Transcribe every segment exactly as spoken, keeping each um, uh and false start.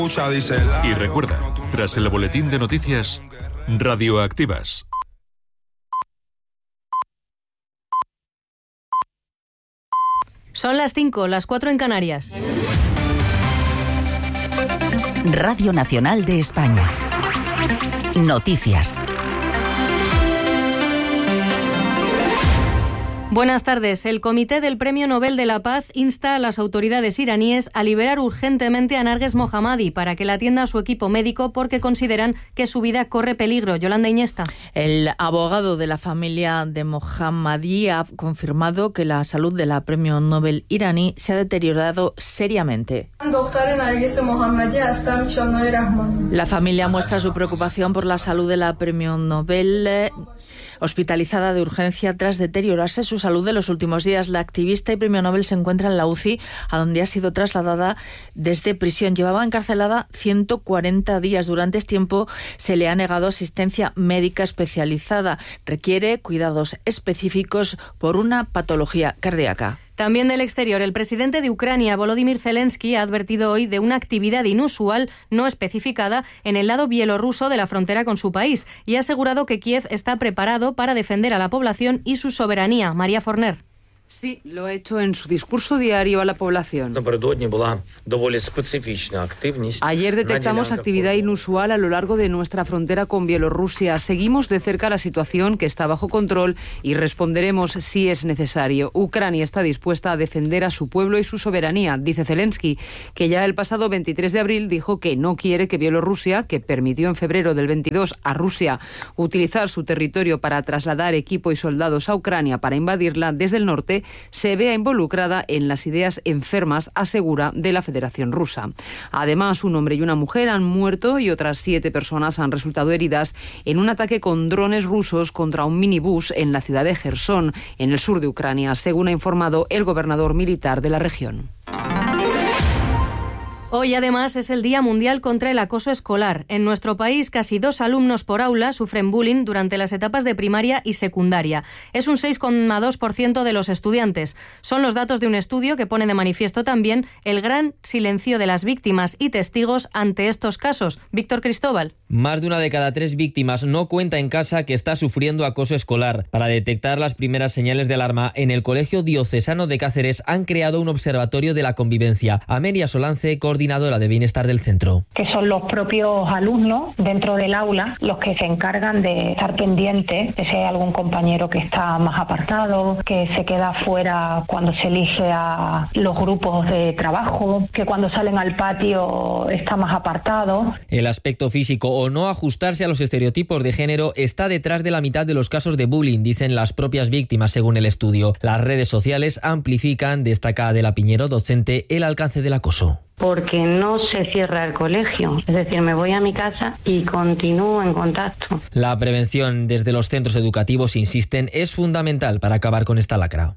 Y recuerda, tras el boletín de noticias, radioactivas. Son las cinco, las cuatro en Canarias. Radio Nacional de España. Noticias. Buenas tardes. El Comité del Premio Nobel de la Paz insta a las autoridades iraníes a liberar urgentemente a Narges Mohammadi para que la atienda a su equipo médico porque consideran que su vida corre peligro. Yolanda Iñesta. El abogado de la familia de Mohammadi ha confirmado que la salud de la Premio Nobel iraní se ha deteriorado seriamente. La familia muestra su preocupación por la salud de la Premio Nobel, eh, hospitalizada de urgencia tras deteriorarse su salud de los últimos días. La activista y premio Nobel se encuentra en la U C I, a donde ha sido trasladada desde prisión. Llevaba encarcelada ciento cuarenta días. Durante este tiempo se le ha negado asistencia médica especializada. Requiere cuidados específicos por una patología cardíaca. También del exterior, el presidente de Ucrania, Volodymyr Zelensky, ha advertido hoy de una actividad inusual no especificada en el lado bielorruso de la frontera con su país y ha asegurado que Kiev está preparado para defender a la población y su soberanía. María Forner. Sí, lo ha hecho en su discurso diario a la población. Ayer detectamos actividad inusual a lo largo de nuestra frontera con Bielorrusia. Seguimos de cerca la situación, que está bajo control, y responderemos si es necesario. Ucrania está dispuesta a defender a su pueblo y su soberanía, dice Zelensky, que ya el pasado veintitrés de abril dijo que no quiere que Bielorrusia, que permitió en febrero del veintidós a Rusia utilizar su territorio para trasladar equipo y soldados a Ucrania para invadirla desde el norte, se vea involucrada en las ideas enfermas, asegura, de la Federación Rusa. Además, un hombre y una mujer han muerto y otras siete personas han resultado heridas en un ataque con drones rusos contra un minibús en la ciudad de Jersón, en el sur de Ucrania, según ha informado el gobernador militar de la región. Hoy, además, es el Día Mundial contra el Acoso Escolar. En nuestro país, casi dos alumnos por aula sufren bullying durante las etapas de primaria y secundaria. Es un seis coma dos por ciento de los estudiantes. Son los datos de un estudio que pone de manifiesto también el gran silencio de las víctimas y testigos ante estos casos. Víctor Cristóbal. Más de una de cada tres víctimas no cuenta en casa que está sufriendo acoso escolar. Para detectar las primeras señales de alarma, en el Colegio Diocesano de Cáceres han creado un observatorio de la convivencia. Amelia Solance, coordinadora de bienestar del centro. Que son los propios alumnos dentro del aula los que se encargan de estar pendientes de si hay algún compañero que está más apartado, que se queda fuera cuando se elige a los grupos de trabajo, que cuando salen al patio está más apartado. El aspecto físico o no ajustarse a los estereotipos de género está detrás de la mitad de los casos de bullying, dicen las propias víctimas según el estudio. Las redes sociales amplifican, destaca Adela Piñero, docente, el alcance del acoso. Porque no se cierra el colegio, es decir, me voy a mi casa y continúo en contacto. La prevención desde los centros educativos, insisten, es fundamental para acabar con esta lacra.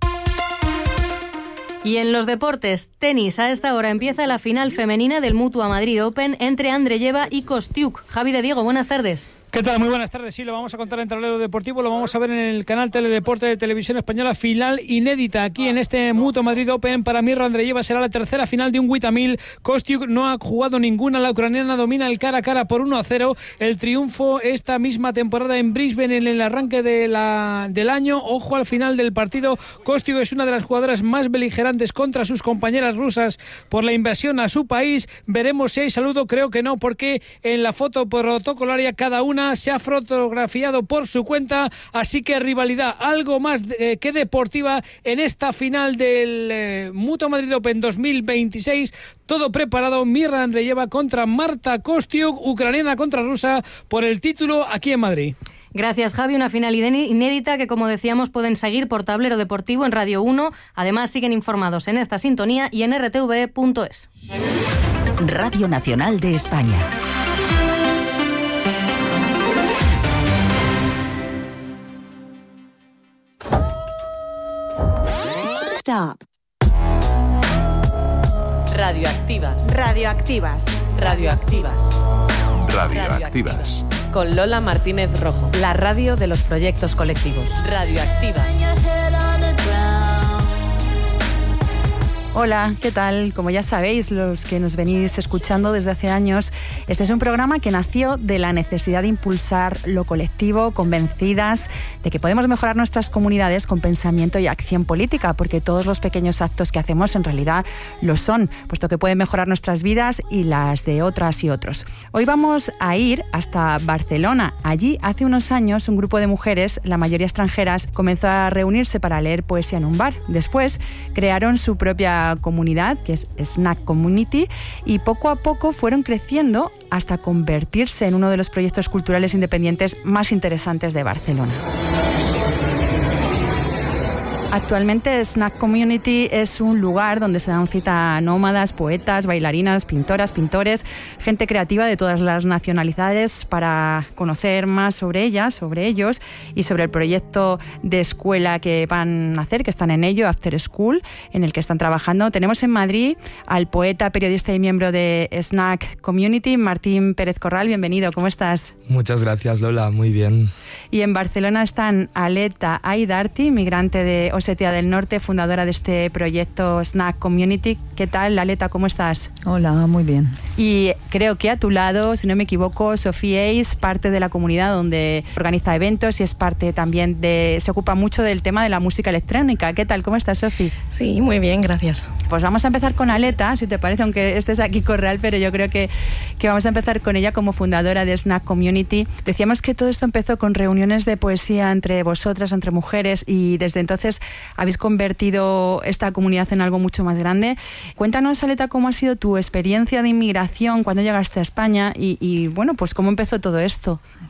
Y en los deportes, tenis, a esta hora empieza la final femenina del Mutua Madrid Open entre Andreyeva y Kostiuk. Javi de Diego, buenas tardes. ¿Qué tal? Muy buenas tardes. Sí, lo vamos a contar en Tablero Deportivo, lo vamos a ver en el canal Teledeporte de Televisión Española, final inédita aquí en este Mutua Madrid Open. Para Mirra Andreyeva será la tercera final de un Witamil. Kostiuk no ha jugado ninguna, la ucraniana domina el cara a cara por uno a cero. El triunfo esta misma temporada en Brisbane en el arranque de la, del año. Ojo al final del partido. Kostiuk es una de las jugadoras más beligerantes contra sus compañeras rusas por la invasión a su país. Veremos si hay saludo, creo que no, porque en la foto protocolaria cada una se ha fotografiado por su cuenta, así que rivalidad algo más eh, que deportiva en esta final del eh, Mutua Madrid Open dos mil veintiséis. Todo preparado, Mirra Andreyeva contra Marta Kostiuk, ucraniana contra rusa, por el título aquí en Madrid. Gracias, Javi. Una final inédita que, como decíamos, pueden seguir por Tablero Deportivo en Radio uno. Además, siguen informados en esta sintonía y en r t v punto es. Radio Nacional de España. Stop. Radioactivas. Radioactivas. Radioactivas. Radioactivas. Con Lola Martínez Rojo. La radio de los proyectos colectivos. Radioactivas. Hola, ¿qué tal? Como ya sabéis, los que nos venís escuchando desde hace años, este es un programa que nació de la necesidad de impulsar lo colectivo, convencidas de que podemos mejorar nuestras comunidades con pensamiento y acción política, porque todos los pequeños actos que hacemos en realidad lo son, puesto que pueden mejorar nuestras vidas y las de otras y otros. Hoy vamos a ir hasta Barcelona. Allí, hace unos años, un grupo de mujeres, la mayoría extranjeras, comenzó a reunirse para leer poesía en un bar. Después, crearon su propia comunidad, que es Snack Community, y poco a poco fueron creciendo hasta convertirse en uno de los proyectos culturales independientes más interesantes de Barcelona. Actualmente Snack Community es un lugar donde se dan cita a nómadas, poetas, bailarinas, pintoras, pintores, gente creativa de todas las nacionalidades para conocer más sobre ellas, sobre ellos y sobre el proyecto de escuela que van a hacer, que están en ello, After School, en el que están trabajando. Tenemos en Madrid al poeta, periodista y miembro de Snack Community, Martín Pérez Corral. Bienvenido, ¿cómo estás? Muchas gracias, Lola, muy bien. Y en Barcelona están Aleta Aidarti, migrante de Osetia del Norte, fundadora de este proyecto Snack Community. ¿Qué tal, Aleta? ¿Cómo estás? Hola, muy bien. Y creo que a tu lado, si no me equivoco, Sofía Ace, parte de la comunidad donde organiza eventos y es parte también de... se ocupa mucho del tema de la música electrónica. ¿Qué tal? ¿Cómo estás, Sofía? Sí, muy bien, gracias. Pues vamos a empezar con Aleta, si te parece, aunque estés aquí Corral, pero yo creo que, que vamos a empezar con ella como fundadora de Snack Community. Decíamos que todo esto empezó con reuniones de poesía entre vosotras, entre mujeres, y desde entonces habéis convertido esta comunidad en algo mucho más grande. Cuéntanos, Aleta, cómo ha sido tu experiencia de inmigración cuando llegaste a España y, y bueno, pues cómo empezó todo esto.